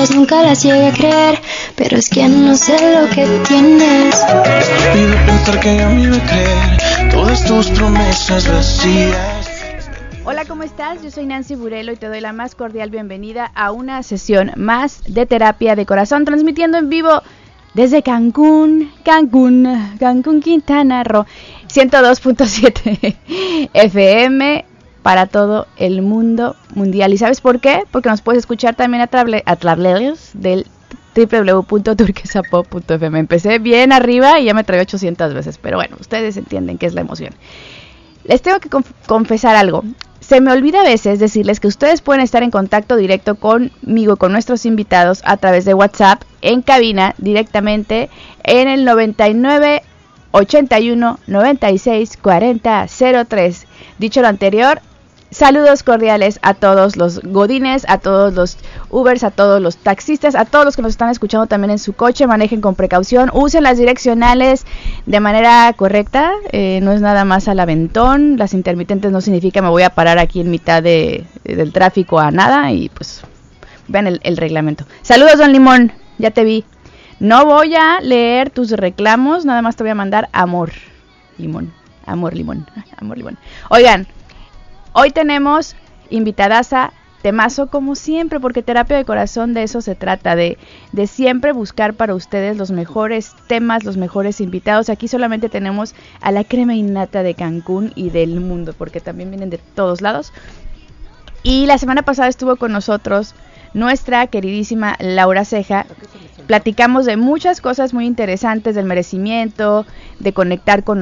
Nunca las llegué a creer, pero es que no sé lo que tienes. Pido pensar que ya me iba a creer todas tus promesas vacías. Hola, ¿cómo estás? Yo soy Nancy Burelo y te doy la más cordial bienvenida a una sesión más de Terapia de Corazón, transmitiendo en vivo desde Cancún, Quintana Roo, 102.7 FM para todo el mundo mundial. ¿Y sabes por qué? Porque nos puedes escuchar también a través del www.turquesapop.fm. Empecé bien arriba y ya me traí 800 veces, pero bueno, ustedes entienden qué es la emoción. Les tengo que confesar algo. Se me olvida a veces decirles que ustedes pueden estar en contacto directo conmigo, con nuestros invitados, a través de WhatsApp, en cabina, directamente, en el 99 81 96 40 03. Dicho lo anterior, saludos cordiales a todos los godines, a todos los Ubers, a todos los taxistas, a todos los que nos están escuchando también en su coche. Manejen con precaución, usen las direccionales de manera correcta, no es nada más al aventón. Las intermitentes no significa me voy a parar aquí en mitad del tráfico a nada, y pues vean el reglamento. Saludos, don Limón, ya te vi. No voy a leer tus reclamos, nada más te voy a mandar amor, limón, amor, limón, amor, limón. Oigan, hoy tenemos invitadaza, temazo como siempre, porque Terapia de Corazón de eso se trata, de siempre buscar para ustedes los mejores temas, los mejores invitados. Aquí solamente tenemos a la crema innata de Cancún y del mundo, porque también vienen de todos lados. Y la semana pasada estuvo con nosotros nuestra queridísima Laura Ceja. Platicamos de muchas cosas muy interesantes, del merecimiento, de conectar con